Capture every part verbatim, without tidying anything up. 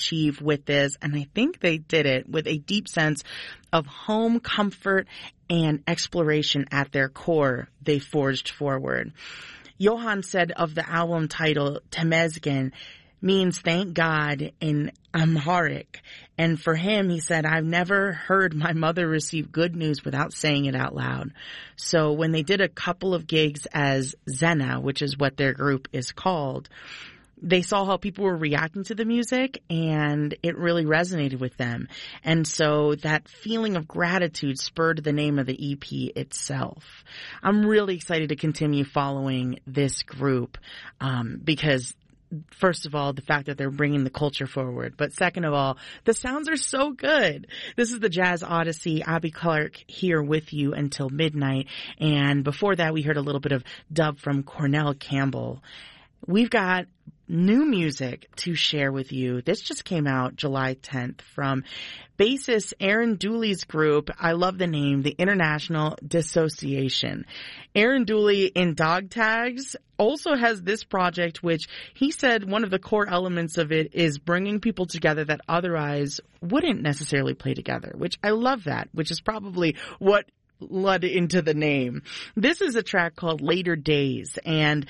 achieve with this, and I think they did it with a deep sense of home comfort and exploration at their core. They forged forward. Johan said of the album title, Temesgen, means thank God in Amharic. And for him, he said, I've never heard my mother receive good news without saying it out loud. So when they did a couple of gigs as Zena, which is what their group is called, they saw how people were reacting to the music, and it really resonated with them. And so that feeling of gratitude spurred the name of the E P itself. I'm really excited to continue following this group um, because first of all, the fact that they're bringing the culture forward. But second of all, the sounds are so good. This is the Jazz Odyssey. Abby Clark here with you until midnight. And before that, we heard a little bit of dub from Cornell Campbell. We've got new music to share with you. This just came out July tenth from bassist Aaron Dooley's group. I love the name, the International Dissociation. Aaron Dooley in Dog Tags also has this project, which he said one of the core elements of it is bringing people together that otherwise wouldn't necessarily play together, which I love that, which is probably what led into the name. This is a track called Later Days, and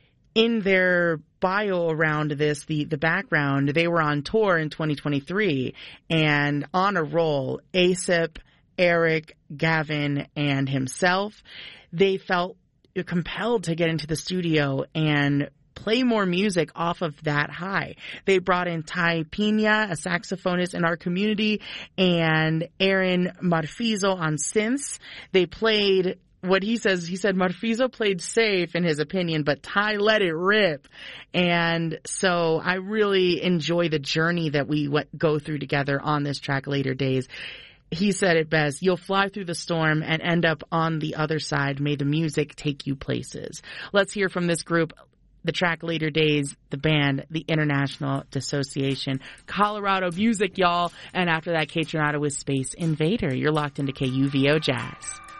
in their bio around this, the, the background, they were on tour in twenty twenty-three and on a roll. Asap, Eric, Gavin, and himself, they felt compelled to get into the studio and play more music off of that high. They brought in Ty Pina, a saxophonist in our community, and Aaron Marfizo on synths. They played what he says, he said Marfizo played safe in his opinion, but Ty let it rip. And so I really enjoy the journey that we go through together on this track, Later Days. He said it best, you'll fly through the storm and end up on the other side. May the music take you places. Let's hear from this group, the track Later Days, the band, the International Dissociation. Colorado music, y'all. And after that, Kate Tronado with Space Invader. You're locked into K U V O Jazz.